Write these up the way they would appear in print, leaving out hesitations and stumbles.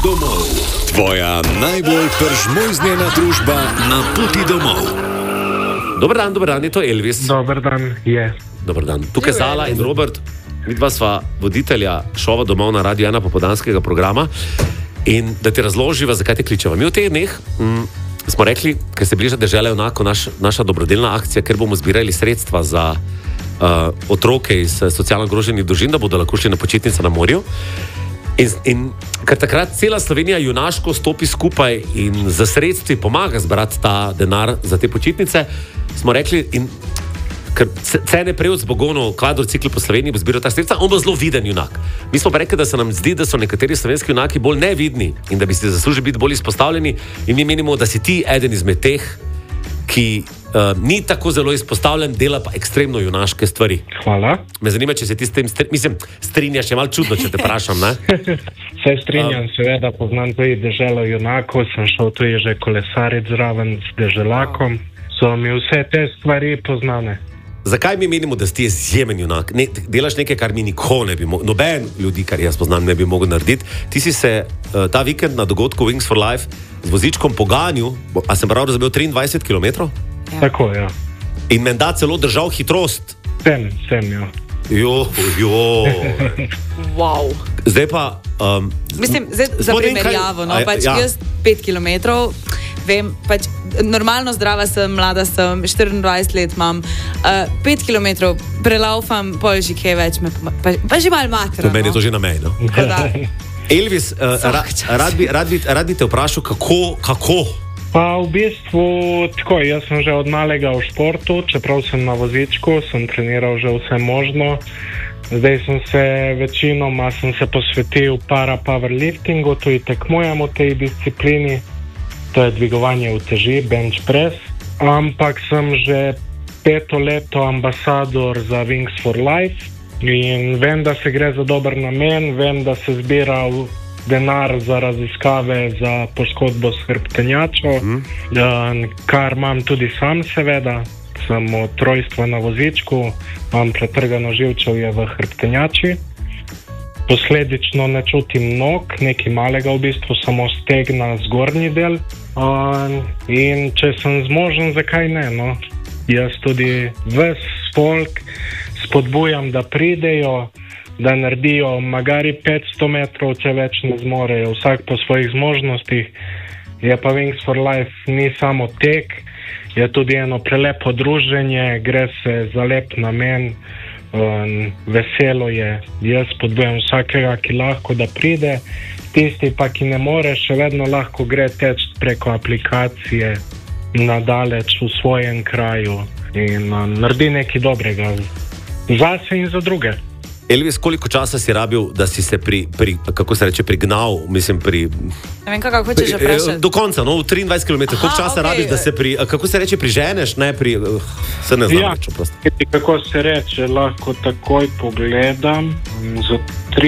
domov. Tvoja najbolj peržmojznjena družba na poti domov. Dober dan, je to Elvis. Dober dan, je. Dober dan. Tukaj Zala in Robert, midva sva voditelja šova Domov na Radio 1 popoldanskega programa. In da ti razloživa, zakaj te kličeva. Mi v teh dneh smo rekli, ker se bliža dežela Junakov, naša dobrodelna akcija, ker bomo zbirali sredstva za otroke iz socialno ogroženih družin, da bodo lahko šli na počitnice na morju. In ker takrat cela Slovenija junaško stopi skupaj in za sredstvi pomaga zbrati ta denar za te počitnice, smo rekli, in ker cene prevod z Bogonov kvadrocikl po Sloveniji bo zbiral ta sredstva, on bo zelo viden junak. Mi smo pa rekli, da se nam zdi, da so nekateri slovenski junaki bolj nevidni in da bi si zaslužili biti bolj izpostavljeni, in mi menimo, da si ti eden izmed teh, ki ni tako zelo izpostavljen, dela pa ekstremno junaške stvari. Hvala. Me zanima, če se ti s tem strinjaš, je malo čudno, če te vprašam, ne? Se strinjam, seveda, poznam tudi deželo Junakov, sem šel tudi že kolesariti zraven s deželakom, so mi vse te stvari poznane. Zakaj mi menimo, da si ti izjemen junak? Delaš nekaj, kar mi nikoli ne bi mogel, noben ljudi, kar jaz poznam, ne bi mogel narediti. Ti si se ta vikend na dogodku Wings for Life z vozičkom poganil, a sem prav razumel, 23 km? Ja. Tako, ja. In menda celo držal hitrost? Sem, ja. Wow. Zdaj pa... Mislim, za primerjavo, no, jaz 5 kilometrov, vem, normalno zdrava sem, mlada sem, 24 let imam, 5 kilometrov prelaufam, pol že kaj več, pa že malo matro. Meni je to že na meji, no? Elvis, rad bi te vprašal, kako? Pa v bistvu tako, jaz sem že od malega v športu, čeprav sem na vozičku, sem treniral že vse možno. Zdaj večinoma sem se posvetil para-powerliftingu, tudi tekmujem v tej disciplini, to je dvigovanje uteži, bench press, ampak sem že 5. leto ambasador za Wings for Life in vem, da se gre za dober namen, vem, da se zbira denar za raziskave za poškodbo s hrbtenjačo, kar imam tudi sam seveda, sem od rojstva na vozičku, imam pretrgano živčevje v hrbtenjači, posledično ne čutim nog, nekaj malega v bistvu, samo stegna zgornji del, in če sem zmožen, zakaj ne, no? Jaz tudi ves folk spodbujam, da pridejo, da naredijo magari 500 metrov, če več ne zmorejo, vsak po svojih zmožnostih. Je pa Wings for Life ni samo tek, je tudi eno prelepo druženje, gre se za lep namen, veselo je. Jaz spodbujam vsakega, ki lahko, da pride, tisti pa, ki ne more, še vedno lahko gre teč preko aplikacije nadaleč v svojem kraju in naredi nekaj dobrega zase in za druge. Elvis, koliko časa si rabil, da si se kako se reče, prignal, mislim, ne vem, kako hočeš vprašati. Do konca, no, v 23 km. Koliko časa rabiš, da se kako se reče, priženeš, ne se ne znam reči, prosto. Kako se reče, lahko takoj pogledam. Za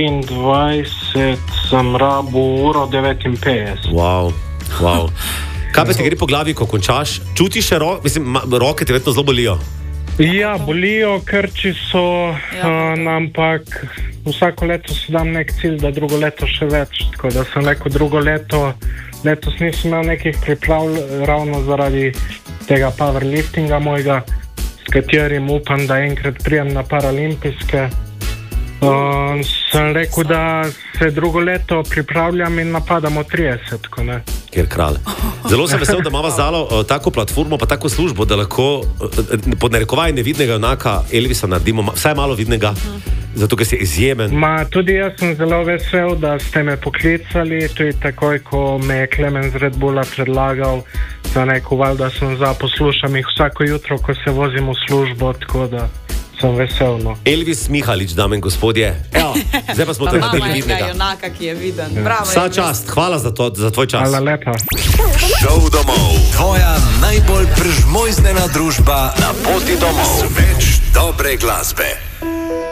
23 sem rabil 1:59. Wow. Kaj pa ti gre po glavi, ko končaš? Čutiš še roke te vedno zelo bolijo? Ja, bolijo, krči so, ampak vsako leto si dam nek cilj, da drugo leto še več. Tako da sem rekel, drugo letos nisem imel nekih priprav ravno zaradi tega powerliftinga mojega, s katerim upam, da enkrat prijem na paralimpijske. Sem rekel, da se drugo leto pripravljam in napadamo 30, tako ne. Kjer kralj. Zelo sem vesel, da imava Zalo tako platformo, pa tako službo, da lahko pod narekovaj nevidnega junaka Elvisa naredimo vsaj malo vidnega, zato ker si izjemen. Tudi jaz sem zelo vesel, da ste me poklicali, tudi takoj, ko me je Klemen z Red Bulla predlagal, za neko valjda sem poslušam jih vsako jutro, ko se vozim v službo, tako da sem vesel, no. Elvis Mihalič, dame in gospodje. Evo, zdaj pa smo te naredili vidnega. Junaka, ki je viden. Bravo, vsa čast, hvala za tvoj čas. Hvala lepa. Šov domov. Tvoja najbolj prežmojznena družba na poti domov. Več dobre glasbe.